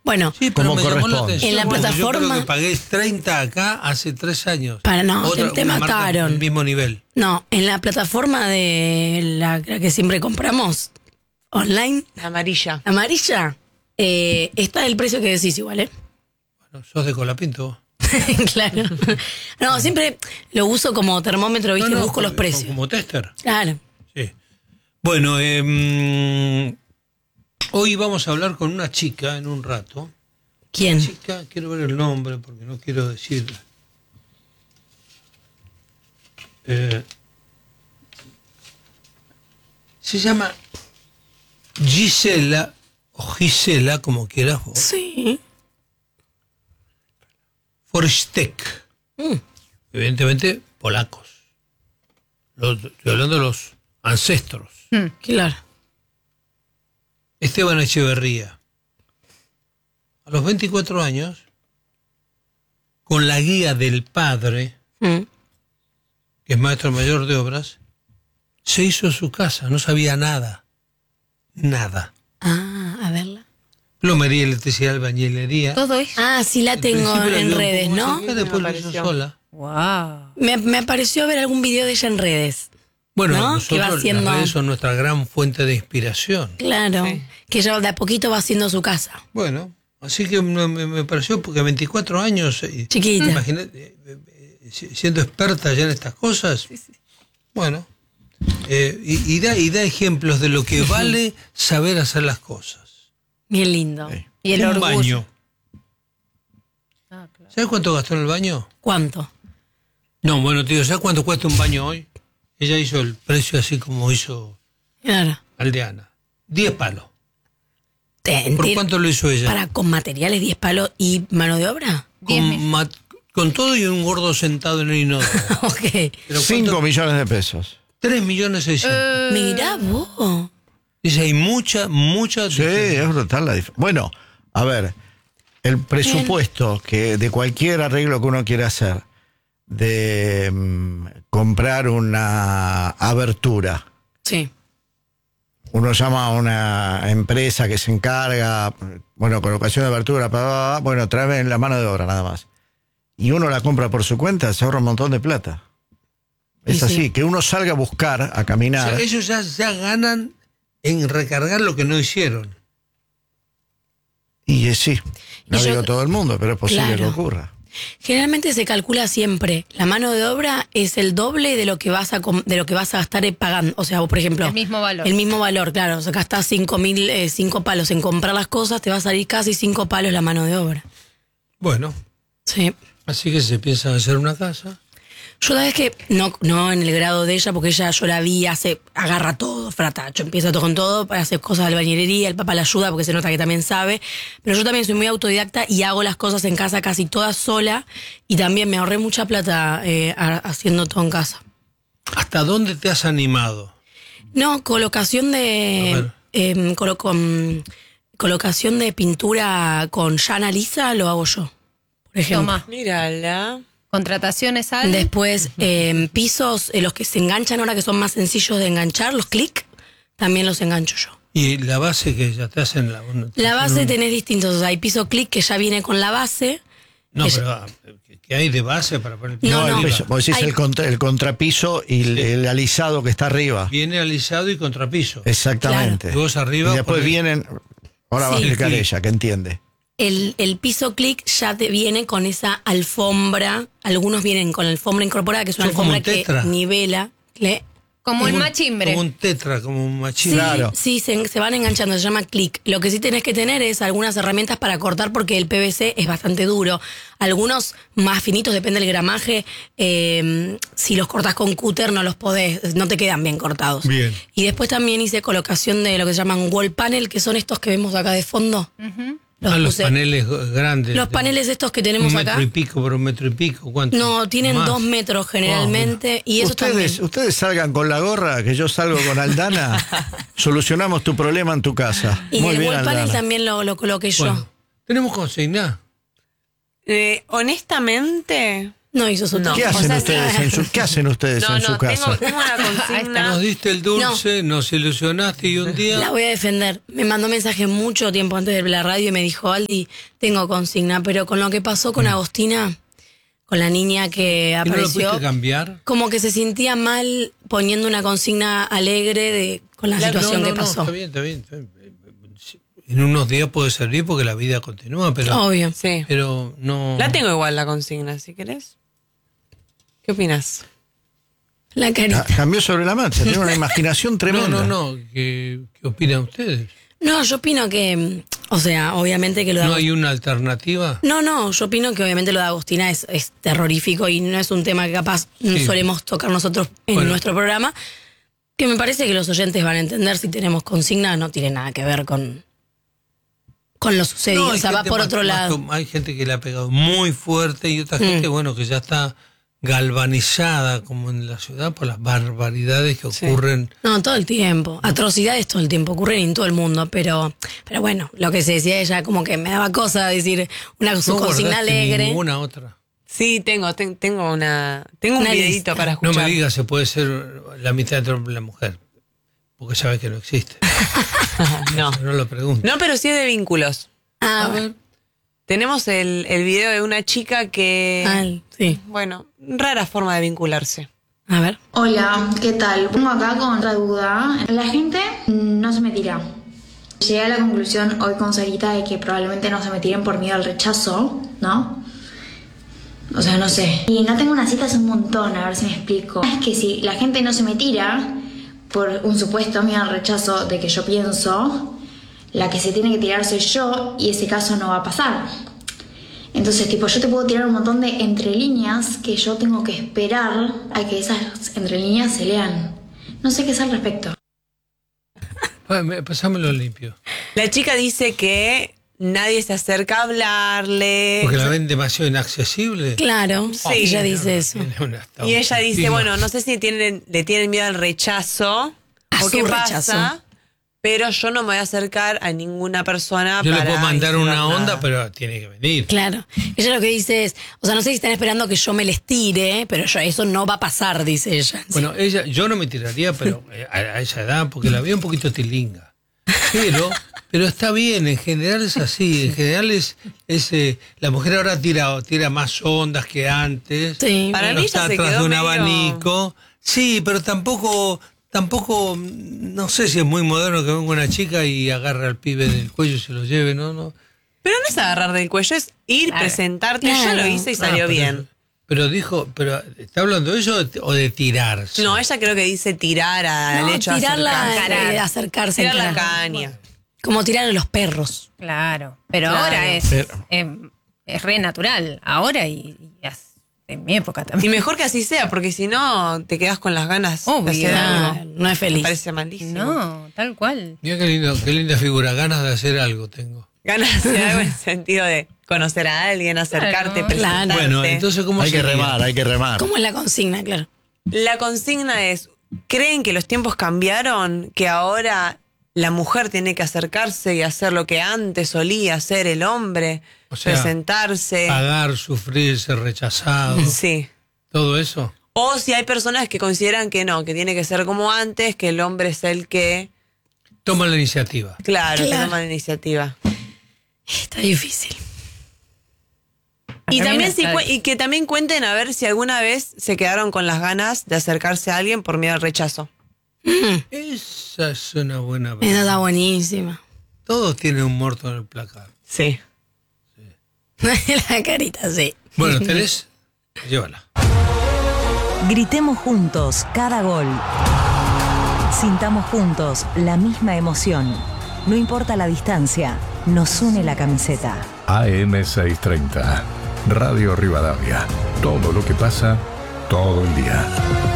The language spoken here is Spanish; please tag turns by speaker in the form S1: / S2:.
S1: Bueno,
S2: Sí, pero
S3: como
S2: me llamó la
S3: corresponde.
S2: atención
S1: En la
S2: porque
S1: plataforma-
S2: Yo creo que pagué 30 acá hace 3 años.
S1: te
S2: una marca
S1: mataron.
S2: del mismo nivel.
S1: No, en la plataforma de la que siempre compramos, online,
S4: Amarilla.
S1: amarilla, está el precio que decís igual, ¿eh?
S2: Bueno, sos de Colapinto.
S1: Claro. No, siempre lo uso como termómetro, ¿viste? Busco los precios.
S2: Como tester.
S1: Claro.
S2: Sí. Bueno, hoy vamos a hablar con una chica en un rato.
S1: ¿Quién?
S2: Chica, quiero ver el nombre porque no quiero decir. Se llama Gisela, o Gisela, como quieras vos.
S1: Sí.
S2: Forstek. Evidentemente, polacos. Estoy hablando de los ancestros.
S1: Claro.
S2: Esteban Echeverría. A los 24 años, con la guía del padre,
S1: Mm.
S2: que es maestro mayor de obras, se hizo su casa, no sabía nada. Nada.
S1: Ah, a verla.
S2: Plomería, electricidad, albañilería.
S4: Todo eso.
S1: Ah, sí la
S2: Al
S1: tengo
S2: principio la
S1: en
S2: vio un
S1: redes,
S2: poco
S1: ¿no?
S2: más cerca, después lo hizo
S4: apareció.
S2: sola.
S4: Wow.
S1: Me pareció ver algún video de ella en redes.
S2: Bueno,
S1: ¿No? Que va
S2: nosotros
S1: haciendo-
S2: las redes son nuestra gran fuente de inspiración.
S1: Claro.
S4: Sí.
S1: Que ella de a poquito va haciendo su casa.
S2: Bueno, así que me pareció, porque a 24 años,
S1: Chiquita.
S2: imagínate, siendo experta ya en estas cosas, bueno, y da ejemplos de lo que vale saber hacer las cosas.
S1: Bien lindo.
S3: Sí.
S4: Y el
S2: Un
S4: orgullo.
S2: baño.
S4: Ah, claro.
S2: ¿Sabes cuánto gastó en el baño?
S1: ¿Cuánto?
S2: No, bueno, tío, ¿sabes cuánto cuesta un baño hoy? Ella hizo el precio así como hizo
S1: Claro.
S2: Aldeana. 10 palos.
S1: ¿Por
S2: ¿Por cuánto lo hizo ella?
S1: Con materiales, 10 palos y mano de obra?
S4: 10.000.
S2: Con todo y un gordo sentado en el inodoro.
S1: Ok.
S2: Pero
S3: 5 millones de pesos.
S2: 3.600.000.
S1: Mirá vos.
S2: Dice, hay mucha
S3: Sí,
S2: diferencia.
S3: es brutal la diferencia. Bueno, a ver, el presupuesto que de cualquier arreglo que uno quiera hacer, de comprar una abertura,
S1: Sí.
S3: uno llama a una empresa que se encarga, bueno, colocación de abertura, bueno, traen la mano de obra nada más. Y uno la compra por su cuenta, se ahorra un montón de plata. Es
S1: Y
S3: así,
S1: sí.
S3: que uno salga a buscar, a
S2: O
S3: caminar.
S2: sea, ellos ya ganan en recargar lo que no hicieron.
S3: Y sí, no
S1: Y yo-
S3: digo todo el mundo, pero es posible
S1: Claro.
S3: que ocurra.
S1: Generalmente se calcula siempre. La mano de obra es el doble de lo que vas a gastar pagando. O sea, vos, por ejemplo.
S4: El mismo valor.
S1: El mismo valor, claro. O sea, gastás 5 palos en comprar las cosas, te va a salir casi 5 palos la mano de obra.
S2: Bueno,
S1: Sí.
S2: así que se piensa hacer una casa.
S1: Yo la vez que, no en el grado de ella, porque ella, yo la vi, agarra todo, fratacho, empieza todo con todo, para hacer cosas de albañilería, el papá la ayuda porque se nota que también sabe, pero yo también soy muy autodidacta y hago las cosas en casa casi todas sola y también me ahorré mucha plata haciendo todo en casa.
S2: ¿Hasta dónde te has animado?
S1: No, colocación de colocación de pintura con llana lisa lo hago yo, por ejemplo.
S4: Toma.
S5: Mírala.
S4: Contrataciones al.
S1: Después, pisos, los que se enganchan ahora que son más sencillos de enganchar, los clic, también los engancho yo.
S2: Y la base que ya te hacen
S1: La base tenés distintos, o sea, hay piso clic que ya viene con la base.
S2: No,
S1: que
S2: pero ¿qué hay de base para poner el
S1: No,
S2: piso
S1: no.
S2: arriba?
S3: Vos decís
S1: Hay-
S3: el contrapiso y el alisado que está arriba.
S2: Viene alisado y contrapiso.
S3: Exactamente.
S2: Claro. Y vos arriba
S3: Y después
S2: ponés-
S3: vienen. Ahora va a
S1: Sí.
S3: explicar
S2: Sí.
S3: ella, que entiende.
S1: El piso clic ya te viene con esa alfombra, algunos vienen con la alfombra incorporada, que es una
S2: Son como
S1: alfombra
S2: un
S1: que
S2: tetra.
S1: nivela.
S4: Como el
S2: Como un-
S4: machimbre.
S2: Como un tetra, como un
S1: Sí,
S2: machín.
S3: Claro.
S1: sí, se van enganchando, se llama clic. Lo que sí tenés que tener es algunas herramientas para cortar porque el PVC es bastante duro. Algunos más finitos, depende del gramaje. Si los cortás con cúter no los podés, no te quedan bien cortados.
S2: Bien.
S1: Y después también hice colocación de lo que se llaman wall panel, que son estos que vemos acá de fondo. Los
S2: Los
S1: puse.
S2: paneles grandes.
S1: Los paneles estos que tenemos
S2: un
S1: acá.
S2: metro y pico por un metro y pico. ¿Cuánto?
S1: No, tienen
S2: Más.
S1: 2 metros generalmente. Y eso también.
S3: Ustedes salgan con la gorra, que yo salgo con Aldana. Solucionamos tu problema en tu casa.
S1: Y
S3: Muy
S1: el
S3: bien,
S1: wall panel
S3: Aldana.
S1: también lo coloqué yo.
S2: Bueno, tenemos consigna.
S5: Honestamente,
S1: No, hizo su
S4: No.
S3: ¿Qué
S4: O
S3: hacen
S4: sea,
S3: ustedes ¿Qué hacen ustedes en su casa?
S4: tengo una consigna.
S2: Nos diste el dulce, nos ilusionaste y un día...
S1: La voy a defender. Me mandó mensaje mucho tiempo antes de la radio y me dijo, Aldi, tengo consigna, pero con lo que pasó con Agostina, con la niña que
S2: ¿Y no lo
S1: apareció,
S2: pudiste cambiar?
S1: como que se sentía mal poniendo una consigna alegre con la situación que pasó.
S2: Está bien, está bien. En unos días puede servir porque la vida continúa, pero...
S1: Obvio.
S4: Sí.
S2: Pero no...
S4: La tengo igual la consigna, si querés. ¿Qué opinas?
S1: La carita.
S3: Cambió sobre la marcha, tiene una imaginación tremenda.
S2: No. ¿Qué opinan ustedes?
S1: No, yo opino que, o sea, obviamente que lo de
S2: ¿No
S1: Agostina...
S2: hay una alternativa?
S1: No, yo opino que obviamente lo de Agostina es terrorífico y no es un tema que capaz
S2: Sí.
S1: solemos tocar nosotros en
S2: Bueno.
S1: nuestro programa, que me parece que los oyentes van a entender si tenemos consigna, no tiene nada que ver con lo sucedido,
S2: No,
S1: o sea, va
S2: gente
S1: por
S2: más-
S1: otro lado.
S2: Hay gente que le ha pegado muy fuerte y otra gente, bueno, que ya está galvanizada como en la ciudad por las barbaridades que ocurren.
S1: No, todo el tiempo. Atrocidades todo el tiempo, ocurren en todo el mundo, pero bueno, lo que se decía ella, como que me daba cosa decir una su
S2: No
S1: consigna
S2: guardaste
S1: alegre.
S2: ninguna otra.
S4: Sí, tengo un
S1: Una
S4: videíto
S1: lista.
S4: para
S2: No
S4: escuchar.
S2: me digas, se puede ser la mitad de la mujer, porque sabes que no existe.
S4: No.
S2: No lo pregunto.
S4: No, pero sí es de vínculos.
S1: Ah, bueno.
S4: Tenemos el video de una chica que,
S1: Sí.
S4: bueno, rara forma de vincularse.
S1: A ver.
S5: Hola, ¿qué tal? Pongo acá con otra duda. La gente no se me tira. Llegué a la conclusión hoy con Sarita de que probablemente no se me tiren por miedo al rechazo, ¿no? O sea, no sé. Y no tengo una cita hace un montón, a ver si me explico. Es que si la gente no se me tira por un supuesto miedo al rechazo de que yo pienso, la que se tiene que tirar soy yo y ese caso no va a pasar. Entonces, tipo, yo te puedo tirar un montón de entrelíneas que yo tengo que esperar a que esas entrelíneas se lean. No sé qué es al respecto.
S2: Pasámelo limpio.
S4: La chica dice que nadie se acerca a hablarle.
S2: Porque la ven demasiado inaccesible.
S1: Claro,
S4: Sí.
S1: ella dice eso.
S2: Tiene una- está
S4: Y ella dice,
S2: autoestima.
S4: bueno, no sé si le tienen miedo al rechazo
S1: A
S4: o
S1: su
S4: qué
S1: rechazo.
S4: pasa, pero yo no me voy a acercar a ninguna persona
S2: Yo le
S4: para
S2: puedo mandar
S4: insinuar
S2: una onda,
S4: nada.
S2: pero tiene que venir.
S1: Claro. Ella lo que dice es, o sea, no sé si están esperando que yo me les tire, pero eso no va a pasar, dice ella.
S2: Bueno, yo no me tiraría, pero a esa edad, porque la veo un poquito tilinga. Pero está bien, en general es así. En general la mujer ahora tira más ondas que antes.
S1: Sí.
S4: Para
S2: No
S4: mí
S2: está
S4: ya se
S2: atrás
S4: quedó
S2: de un
S4: medio-
S2: abanico. Sí, pero tampoco, no sé si es muy moderno que venga una chica y agarre al pibe del cuello y se lo lleve, ¿no?
S4: Pero no es agarrar del cuello, es ir, presentarte.
S1: Claro.
S4: Yo lo hice y salió
S2: pero
S4: bien.
S2: Pero ¿está hablando de eso o de tirarse?
S4: No, ella creo que dice tirar al
S1: No,
S4: hecho de
S1: tirarla, acercarse.
S4: Tirar la
S1: encarar.
S4: caña.
S1: Como tirar a los perros.
S6: Claro, pero
S4: Claro.
S6: ahora es
S3: Pero-
S6: re natural. Ahora y en mi época
S4: Y
S6: también.
S4: mejor que así sea, porque si no te quedas con las ganas
S6: Obvio.
S4: de hacer
S1: Ah,
S4: algo.
S1: no es
S4: Me
S1: feliz.
S4: parece malísimo.
S6: No, tal cual.
S2: Mira qué linda figura, ganas de hacer algo tengo.
S4: Ganas de hacer algo en el sentido de conocer a alguien, acercarte,
S6: Claro.
S4: presentarte.
S2: Bueno, entonces ¿cómo
S3: Hay que
S2: sería?
S3: remar, hay que remar.
S1: ¿Cómo es la consigna? Claro.
S4: La consigna es, ¿creen que los tiempos cambiaron? Que ahora la mujer tiene que acercarse y hacer lo que antes solía hacer el hombre,
S2: O sea,
S4: presentarse.
S2: Pagar, sufrir, ser rechazado,
S4: Sí.
S2: todo eso.
S4: O si hay personas que consideran que no, que tiene que ser como antes, que el hombre es el que,
S2: Toma la iniciativa.
S4: claro, que
S1: Claro.
S4: toma la iniciativa.
S1: Está difícil.
S4: Y
S6: Para mí
S4: también
S6: no está
S4: y que también cuenten a ver si alguna vez se quedaron con las ganas de acercarse a alguien por miedo al rechazo.
S2: Esa es una buena
S1: Esa
S2: pregunta.
S1: está buenísima.
S2: Todos tienen un muerto en el placar.
S4: Sí.
S1: La carita, sí.
S2: Bueno, ¿tenés? Llévala.
S7: Gritemos juntos cada gol. Sintamos juntos la misma emoción. No importa la distancia, nos une la camiseta.
S8: AM630, Radio Rivadavia. Todo lo que pasa, todo el día.